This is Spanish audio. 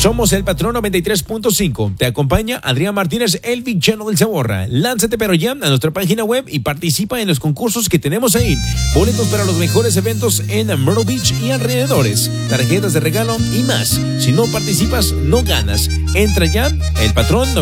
Somos el Patrón 93.5. Te acompaña Adrián Martínez, el villano del sabor. Lánzate pero ya a nuestra página web y participa en los concursos que tenemos ahí. Boletos para los mejores eventos en Myrtle Beach y alrededores, tarjetas de regalo y más. Si no participas, no ganas. Entra ya, El Patrón